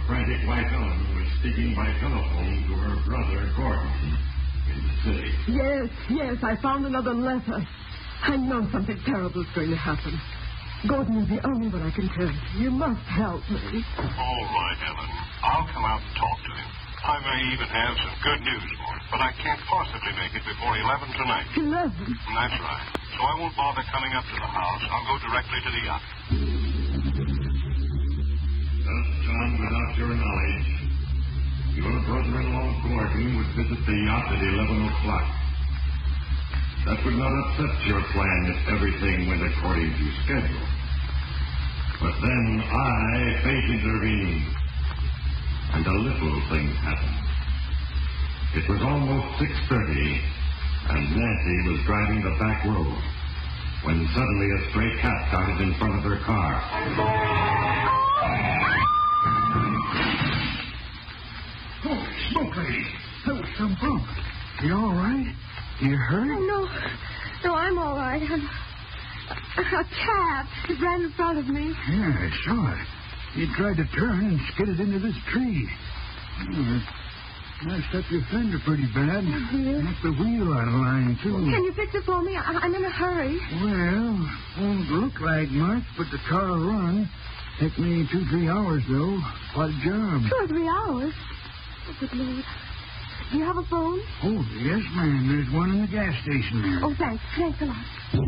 frantic wife Helen was speaking by telephone to her brother Gordon in the city. Yes, I found another letter. I know something terrible is going to happen. Gordon is the only one I can turn to. You must help me. All right, Helen. I'll come out and talk to him. I may even have some good news for him, but I can't possibly make it before 11 tonight. 11? That's right. So I won't bother coming up to the house. I'll go directly to the yacht. Thus, John, without your knowledge, your brother-in-law Gordon would visit the yacht at 11 o'clock. That would not upset your plan if everything went according to schedule. But then fate intervened, and a little thing happened. It was almost 6:30, and Nancy was driving the back road, when suddenly a stray cat darted in front of her car. Oh, smoke lady. That was some bump. You all right? You hurt? Oh, no, I'm all right. A cat. It ran in front of me. Yeah, I saw it. You tried to turn and skidded into this tree. Messed up your fender pretty bad. Oh, dear. Knocked the wheel out of line, too. Can you fix it for me? I'm in a hurry. Well, won't look like much, but the car will run. Take me 2-3 hours, though. What a job. 2 or 3 hours? Oh, good Lord. Do you have a phone? Oh, yes, ma'am. There's one in the gas station there. Oh, thanks. Thanks a lot.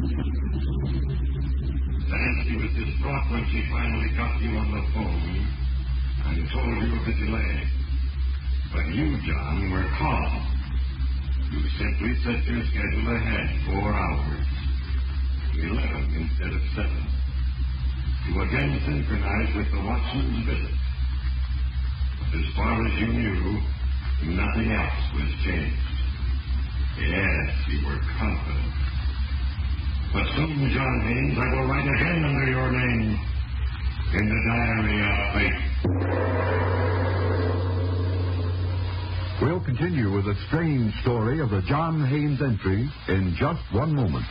Nancy was distraught when she finally got you on the phone and told you of the delay. But you, John, were calm. You simply set your schedule ahead 4 hours. 11 instead of 7. To again synchronize with the watchman's visit. But as far as you knew, nothing else was changed. Yes, you were confident. But soon, John Haynes, I will write again under your name in the diary of fate. We'll continue with the strange story of the John Haynes entry in just one moment.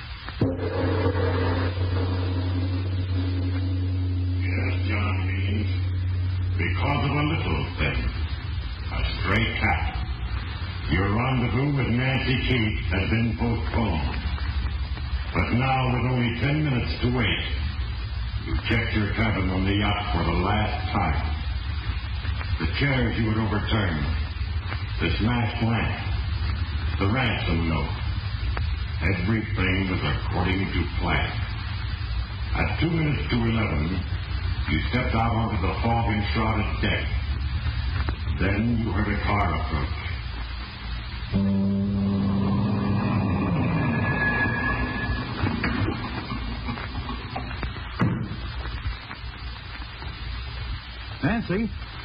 Yes, John Haynes, because of a little thing. A stray cat. Your rendezvous with Nancy Keith has been postponed. But now, with only 10 minutes to wait, you checked your cabin on the yacht for the last time. The chairs you had overturned, the smashed lamp, the ransom note. Everything was according to plan. At 2 minutes to 11, you stepped out onto the fog-enshrouded deck. Then you heard a car approach. Nancy,